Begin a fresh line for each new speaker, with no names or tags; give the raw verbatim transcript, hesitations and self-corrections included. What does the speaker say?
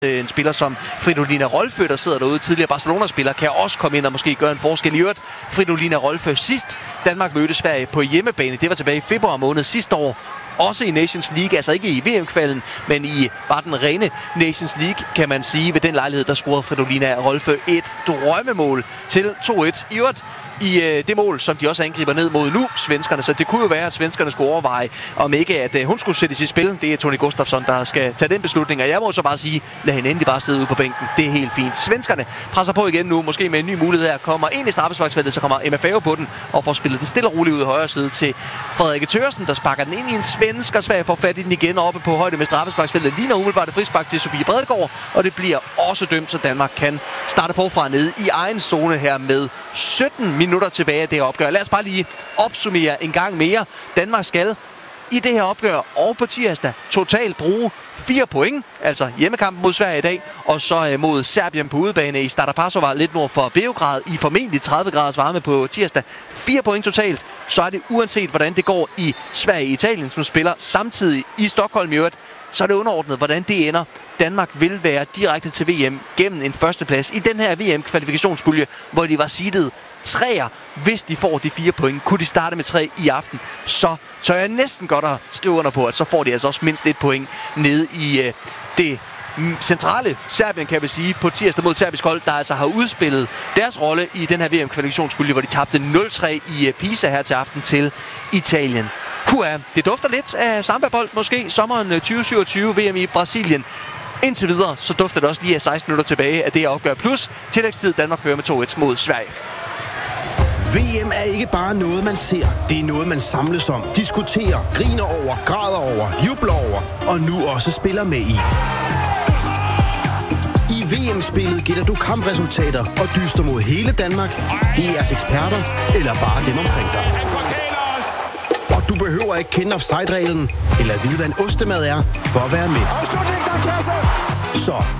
En spiller som Fridolina Rolfö, der sidder derude, tidligere Barcelona-spiller, kan også komme ind og måske gøre en forskel. I øvrigt, Fridolina Rolfö sidst Danmark mødte Sverige på hjemmebane. Det var tilbage i februar måned sidste år. Også i Nations League, altså ikke i V M-kvalden, men i bare den rene Nations League, kan man sige. Ved den lejlighed, der scorede Fridolina Rolfö et drømmemål til to et. I øvrigt, i øh, det mål, som de også angriber ned mod nu, svenskerne. Så det kunne jo være, at svenskerne skulle overveje, om ikke at øh, hun skulle sættes i spil. Det er Toni Gustafsson, der skal tage den beslutning. Og jeg må så bare sige, lad hende endelig bare sidde ude på bænken. Det er helt fint. Svenskerne presser på igen nu, måske med en ny mulighed her. Kommer ind i straffesparksfeltet, så kommer M F A på den og får spillet den stille og roligt ud i højre side til Frederikke Thørsen, der sparker den ind i en svensk og Sverige får fat i den igen oppe på højde med straffesparksfeltet. Ligner umiddelbart et frispark til Sofie Bredegaard, og det bliver også dømt, så Danmark kan starte forfra nede i egen zone her med sytten minutter tilbage af det her opgør. Lad os bare lige opsummere en gang mere. Danmark skal i det her opgør og på tirsdag totalt bruge fire point, altså hjemmekampen mod Sverige i dag, og så mod Serbien på udebane i Stara Pazova, lidt nord for Beograd, i formentlig tredive graders varme på tirsdag. Fire point totalt, så er det uanset hvordan det går i Sverige-Italien, som spiller samtidig i Stockholm i øvrigt, så er det underordnet, hvordan det ender. Danmark vil være direkte til V M gennem en førsteplads i den her V M-kvalifikationspulje, hvor de var seedet treer. Hvis de får de fire point, kunne de starte med tre i aften, så så jeg næsten godt at skrive under på, at så får de altså også mindst et point nede i øh, det centrale Serbien, kan vi sige, på tirsdag mod serbisk hold, der altså har udspillet deres rolle i den her V M-kvalifikationspulje, hvor de tabte nul tre i Pisa her til aften til Italien. Hua, det dufter lidt af samba-bold måske, sommeren tyve syvogtyve, V M i Brasilien. Indtil videre, så dufter det også lige af seksten minutter tilbage af det her opgør, plus tillægstid Danmark fører med to et mod Sverige.
V M er ikke bare noget, man ser. Det er noget, man samles om, diskuterer, griner over, græder over, jubler over og nu også spiller med i. I V M-spillet gætter du kampresultater og dyster mod hele Danmark, D R's eksperter eller bare dem omkring dig. Og du behøver ikke kende offside-reglen eller vide, hvad en ostemad er for at være med. Så